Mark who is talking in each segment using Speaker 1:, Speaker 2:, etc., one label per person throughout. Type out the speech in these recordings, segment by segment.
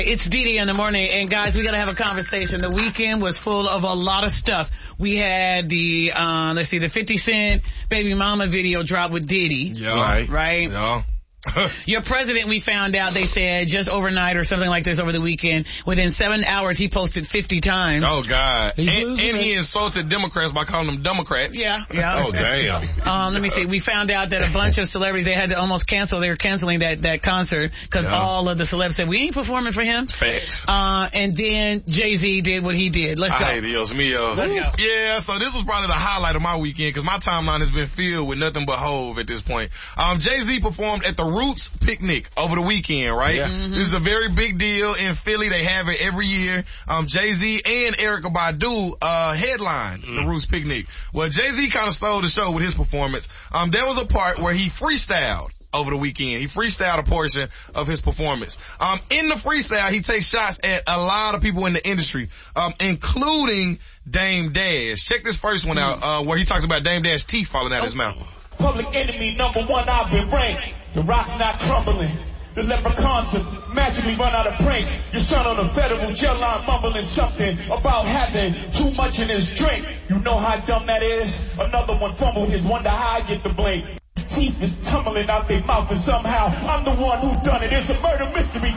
Speaker 1: It's Dee in the morning, and guys, we gotta have a conversation. The weekend was full of a lot of stuff. We had the 50 Cent Baby Mama video drop with Diddy.
Speaker 2: Yeah.
Speaker 1: Right?
Speaker 2: Yeah.
Speaker 1: Your president, we found out, they said just overnight or something like this over the weekend, within 7 hours he posted 50 times.
Speaker 2: Oh God. And he insulted Democrats by calling them Democrats.
Speaker 1: Yeah.
Speaker 2: Oh damn.
Speaker 1: Let me see. We found out that a bunch of celebrities, they had to almost cancel. They were canceling that concert because all of the celebs said, we ain't performing for him.
Speaker 2: Facts.
Speaker 1: And then Jay-Z did what he did. Let's go.
Speaker 2: Ay, Dios mío.
Speaker 1: Let's go.
Speaker 2: Yeah, so this was probably the highlight of my weekend because my timeline has been filled with nothing but Hove at this point. Jay-Z performed at the Roots Picnic over the weekend, right? Yeah. Mm-hmm. This is a very big deal in Philly. They have it every year. Jay-Z and Erykah Badu headline the Roots Picnic. Well, Jay-Z kind of stole the show with his performance. There was a part where he freestyled over the weekend. He freestyled a portion of his performance. In the freestyle, he takes shots at a lot of people in the industry, including Dame Dash. Check this first one out, where he talks about Dame Dash's teeth falling out his mouth.
Speaker 3: Public enemy number one, I've been ranked. The rock's not crumbling. The leprechauns have magically run out of pranks. Your son on a federal jail line mumbling something about having too much in his drink. You know how dumb that is? Another one fumbled his, wonder how I get the blame. His teeth is tumbling out their mouth and somehow I'm the one who done it. It's a murder mystery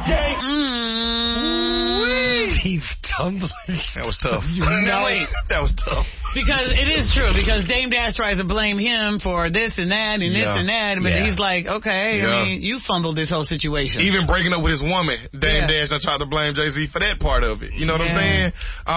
Speaker 3: game.
Speaker 4: Teeth tumbling.
Speaker 2: That was tough.
Speaker 1: That
Speaker 2: was tough.
Speaker 1: Because it is true, because Dame Dash tries to blame him for this and that and this and that, but he's like, okay, I mean, you fumbled this whole situation.
Speaker 2: Even breaking up with his woman, Dame Dash tried to blame Jay-Z for that part of it. You know what I'm saying?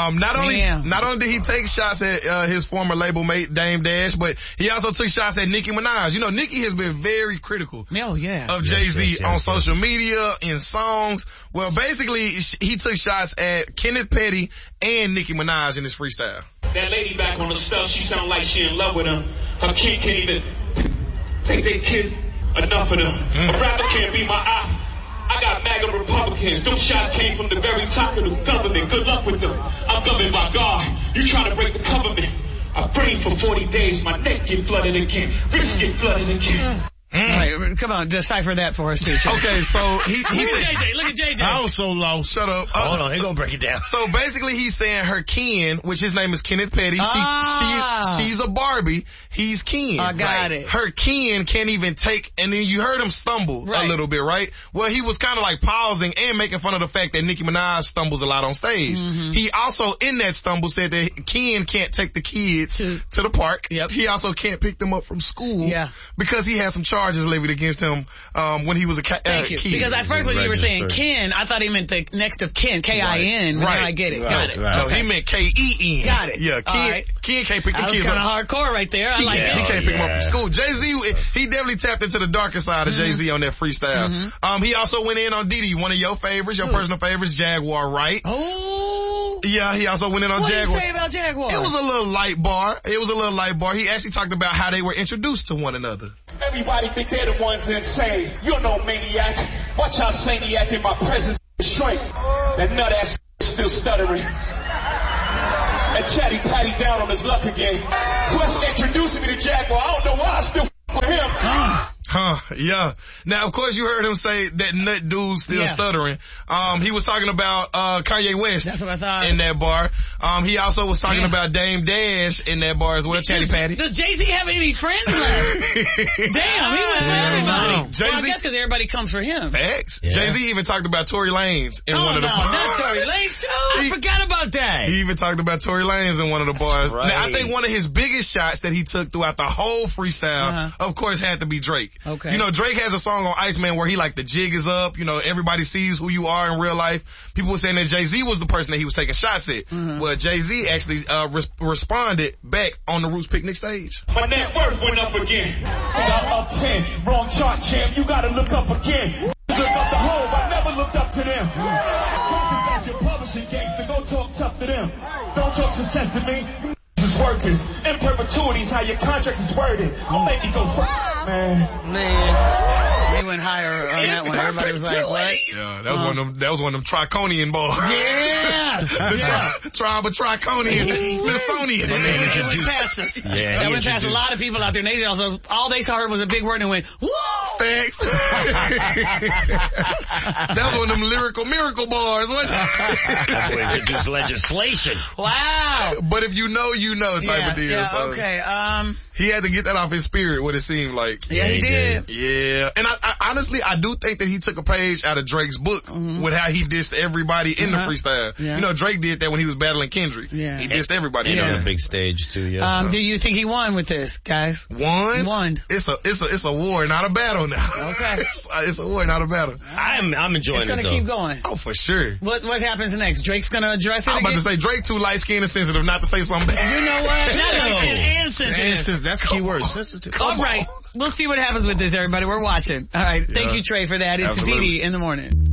Speaker 2: Not only did he take shots at his former label mate, Dame Dash, but he also took shots at Nicki Minaj. You know, Nicki has been very critical of Jay-Z on social media, in songs. Well, basically, he took shots at Kenneth Petty and Nicki Minaj in his freestyle.
Speaker 3: That lady back on the stuff, she sound like she in love with him. Her kid can't even take their kids. Enough of them. A rapper can't be my eye. I got MAGA Republicans. Those shots came from the very top of the government. Good luck with them. I'm governed by God. You trying to break the government. I prayed for 40 days. My neck get flooded again. Wrists get flooded again.
Speaker 1: All right, come on, decipher that for us too.
Speaker 2: Okay, so he said,
Speaker 1: JJ, look at JJ.
Speaker 4: I was so lost.
Speaker 2: Shut up.
Speaker 4: Hold on, he's gonna break it down.
Speaker 2: So basically he's saying her Ken, which his name is Kenneth Petty, she's a Barbie, he's Ken.
Speaker 1: I got it.
Speaker 2: Her Ken can't even take, and then you heard him stumble a little bit, right? Well, he was kind of like pausing and making fun of the fact that Nicki Minaj stumbles a lot on stage. Mm-hmm. He also, in that stumble, said that Ken can't take the kids to the park. Yep. He also can't pick them up from school because he had some charges levied against him when he was a kid.
Speaker 1: Because at first when you were saying Ken, I thought he meant the next of kin, K-I-N. Right. I get it. Got it.
Speaker 2: No, he meant K-E-N.
Speaker 1: Got it.
Speaker 2: Yeah, Ken can't pick the kids up.
Speaker 1: That was kind of hardcore right there. I like that.
Speaker 2: He can't pick them up from school. Jay-Z, he definitely tapped into the darker side of Jay-Z on that freestyle. Mm-hmm. He also went in on Diddy, one of your favorites, your personal favorites, Jaguar Wright.
Speaker 1: Oh.
Speaker 2: Yeah, he also went in on Jaguar.
Speaker 1: What did he say about Jaguar?
Speaker 2: It was a little light bar. He actually talked about how they were introduced to one another.
Speaker 3: Everybody think they're the ones insane. You're no maniac. Watch how Saniac in my presence shrink. That nut ass still stuttering. And Chatty Patty down on his luck again. Plus introducing me to Jaguar. I don't know why I still with him.
Speaker 2: Yeah. Now, of course, you heard him say that nut dude's still stuttering. He was talking about Kanye West.
Speaker 1: That's what I thought.
Speaker 2: In that bar. He also was talking about Dame Dash in that bar as well. Chatty Patty.
Speaker 1: Does Jay-Z have any friends left? Damn, he went for everybody.
Speaker 2: Jay-Z,
Speaker 1: well, I guess because everybody comes for him.
Speaker 2: Facts. Yeah. Jay-Z even talked about Tory Lanez in one of the bars.
Speaker 1: Not Tory Lanez too. I forgot about that.
Speaker 2: He even talked about Tory Lanez in one of the bars.
Speaker 4: Right.
Speaker 2: Now, I think one of his biggest shots that he took throughout the whole freestyle, of course, had to be Drake.
Speaker 1: Okay.
Speaker 2: You know, Drake has a song on Iceman where he like the jig is up. You know, everybody sees who you are in real life. People were saying that Jay-Z was the person that he was taking shots at. Mm-hmm. Well, Jay-Z actually responded back on the Roots Picnic stage.
Speaker 3: My net worth went up again. Got up 10. Wrong chart, champ. You gotta look up again. Look up the Hove. I never looked up to them. Talk about your publishing gangster. Go talk tough to them. Don't talk success to me. Workers in perpetuities, how your contract is worded. Don't make me go
Speaker 1: man. We went higher on that one. Everybody was like, what?
Speaker 2: Yeah, that was one of them Triconian bars.
Speaker 1: Yeah.
Speaker 2: Tribe of Triconian, Smithsonian.
Speaker 1: That went past us. That went past a lot of people out there. And they also, all they saw was a big word and went, whoa!
Speaker 2: Facts. That was one of them lyrical miracle bars, wasn't it?
Speaker 4: That boy introduced legislation.
Speaker 1: Wow.
Speaker 2: But if you know, you know type of deal.
Speaker 1: Yeah,
Speaker 2: so
Speaker 1: okay.
Speaker 2: he had to get that off his spirit, what it seemed like.
Speaker 1: Yeah, he did.
Speaker 2: Yeah. And I honestly, I do think that he took a page out of Drake's book with how he dissed everybody in the freestyle.
Speaker 1: Yeah.
Speaker 2: You know, Drake did that when he was battling Kendrick.
Speaker 1: Yeah.
Speaker 2: He dissed everybody.
Speaker 4: And on a big stage too,
Speaker 1: Do you think he won with this, guys?
Speaker 2: Won? It's a war, not a battle now.
Speaker 1: Okay.
Speaker 2: It's a war, not a battle.
Speaker 4: I'm enjoying
Speaker 1: It's gonna
Speaker 4: though.
Speaker 1: keep going.
Speaker 2: Oh, for sure.
Speaker 1: What happens next? Drake's gonna address it
Speaker 2: I'm about
Speaker 1: again?
Speaker 2: to say Drake too light-skinned and sensitive not to say something bad.
Speaker 1: You know what? Not
Speaker 4: And
Speaker 1: sensitive.
Speaker 5: That's the key word. Sensitive.
Speaker 1: All right. We'll see what happens with this, everybody. We're watching. All right. Thank you, Trey, for that. It's
Speaker 2: Absolutely.
Speaker 1: Didi in the morning.